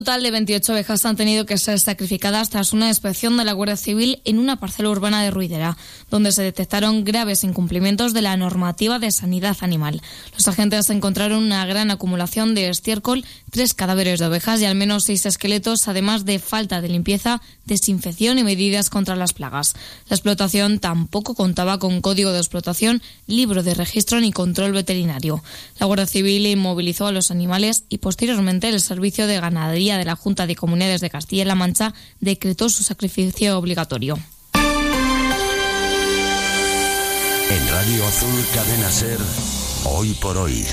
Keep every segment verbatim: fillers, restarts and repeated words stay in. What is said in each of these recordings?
Un total de veintiocho ovejas han tenido que ser sacrificadas tras una inspección de la Guardia Civil en una parcela urbana de Ruidera, donde se detectaron graves incumplimientos de la normativa de sanidad animal. Los agentes encontraron una gran acumulación de estiércol, tres cadáveres de ovejas y al menos seis esqueletos, además de falta de limpieza, desinfección y medidas contra las plagas. La explotación tampoco contaba con código de explotación, libro de registro ni control veterinario. La Guardia Civil inmovilizó a los animales y posteriormente el Servicio de Ganadería de la Junta de Comunidades de Castilla-La Mancha decretó su sacrificio obligatorio. En Radio Azul Cadena Ser, Hoy por Hoy.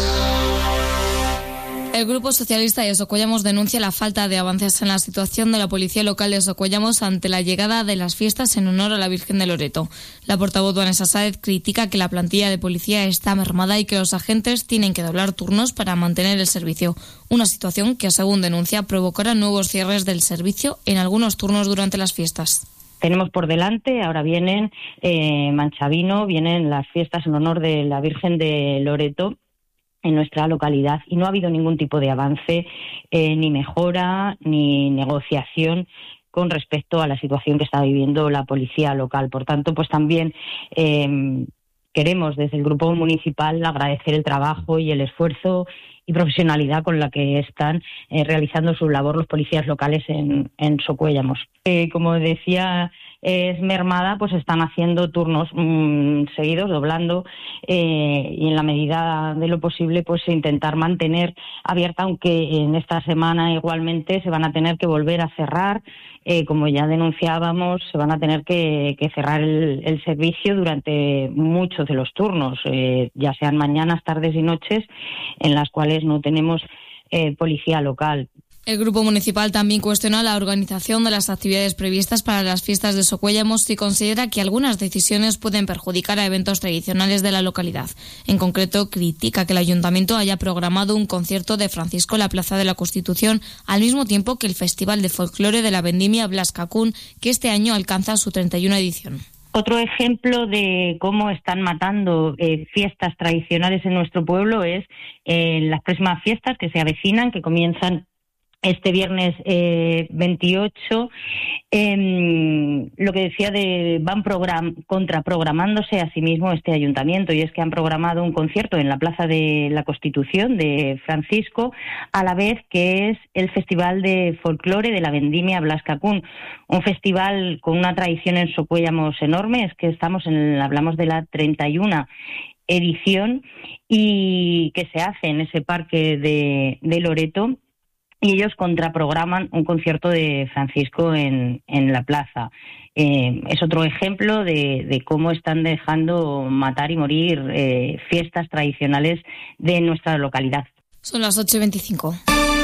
El Grupo Socialista de Socuellamos denuncia la falta de avances en la situación de la Policía Local de Socuellamos ante la llegada de las fiestas en honor a la Virgen de Loreto. La portavoz Vanessa Sáez critica que la plantilla de policía está mermada y que los agentes tienen que doblar turnos para mantener el servicio. Una situación que, según denuncia, provocará nuevos cierres del servicio en algunos turnos durante las fiestas. Tenemos por delante, ahora vienen eh, Manchavino, vienen las fiestas en honor de la Virgen de Loreto en nuestra localidad y no ha habido ningún tipo de avance, eh, ni mejora, ni negociación con respecto a la situación que está viviendo la policía local. Por tanto, pues también eh, queremos desde el Grupo Municipal agradecer el trabajo y el esfuerzo y profesionalidad con la que están eh, realizando su labor los policías locales en, en Socuellamos. Eh, como decía, es mermada, pues están haciendo turnos mmm, seguidos, doblando, eh, y en la medida de lo posible, pues intentar mantener abierta, aunque en esta semana igualmente se van a tener que volver a cerrar. Eh, como ya denunciábamos, se van a tener que, que cerrar el, el servicio durante muchos de los turnos, eh, ya sean mañanas, tardes y noches, en las cuales no tenemos eh, policía local. El Grupo Municipal también cuestiona la organización de las actividades previstas para las fiestas de Socuellamos y considera que algunas decisiones pueden perjudicar a eventos tradicionales de la localidad. En concreto, critica que el Ayuntamiento haya programado un concierto de Francisco en la Plaza de la Constitución al mismo tiempo que el Festival de Folclore de la Vendimia Blas Cacún, que este año alcanza su treinta y una edición. Otro ejemplo de cómo están matando eh, fiestas tradicionales en nuestro pueblo es eh, las próximas fiestas que se avecinan, que comienzan este viernes eh, veintiocho, eh, lo que decía de van program, contraprogramándose a sí mismo este ayuntamiento, y es que han programado un concierto en la Plaza de la Constitución de Francisco, a la vez que es el Festival de Folclore de la Vendimia Blas Cacún, un festival con una tradición en Socuellamos enorme. Es que estamos en, hablamos de la treinta y una edición, y que se hace en ese parque de, de Loreto. Y ellos contraprograman un concierto de Francisco en, en la plaza. Eh, es otro ejemplo de, de cómo están dejando matar y morir eh, fiestas tradicionales de nuestra localidad. Son las ocho y veinticinco.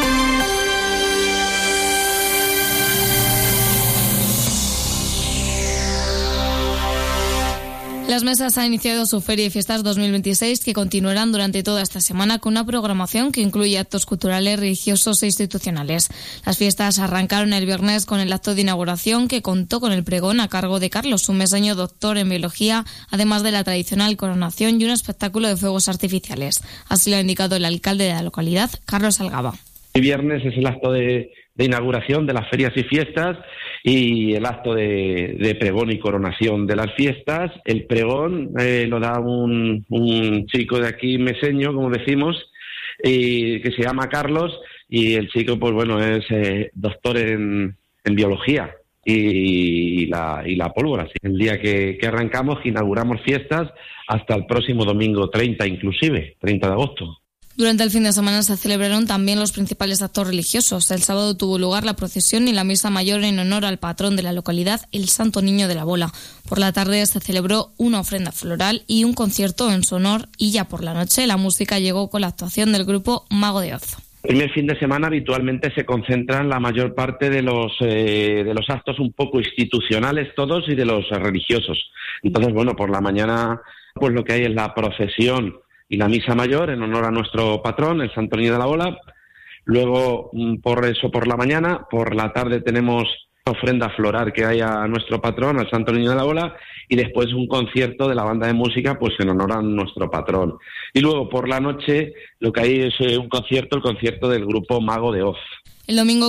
Las Mesas han iniciado su Feria y Fiestas dos mil veintiséis, que continuarán durante toda esta semana con una programación que incluye actos culturales, religiosos e institucionales. Las fiestas arrancaron el viernes con el acto de inauguración, que contó con el pregón a cargo de Carlos, un meseño doctor en biología, además de la tradicional coronación y un espectáculo de fuegos artificiales. Así lo ha indicado el alcalde de la localidad, Carlos Algaba. El viernes es el acto de, de inauguración de las ferias y fiestas y el acto de, de pregón y coronación de las fiestas. El pregón eh, lo da un, un chico de aquí meseño, como decimos, y que se llama Carlos, y el chico, pues bueno, es eh, doctor en, en biología y, y, la, y la pólvora. ¿Sí? El día que, que arrancamos, que inauguramos fiestas, hasta el próximo domingo treinta, inclusive, treinta de agosto. Durante el fin de semana se celebraron también los principales actos religiosos. El sábado tuvo lugar la procesión y la misa mayor en honor al patrón de la localidad, el Santo Niño de la Bola. Por la tarde se celebró una ofrenda floral y un concierto en su honor, y ya por la noche la música llegó con la actuación del grupo Mago de Oz. El primer fin de semana habitualmente se concentran la mayor parte de los eh, de los actos un poco institucionales todos y de los eh, religiosos. Entonces, bueno, por la mañana pues lo que hay es la procesión y la misa mayor en honor a nuestro patrón, el Santo Niño de la Bola. Luego, por eso por la mañana, por la tarde tenemos ofrenda floral que hay a nuestro patrón, al Santo Niño de la Bola, y después un concierto de la banda de música pues en honor a nuestro patrón. Y luego por la noche lo que hay es un concierto, el concierto del grupo Mago de Oz. El domingo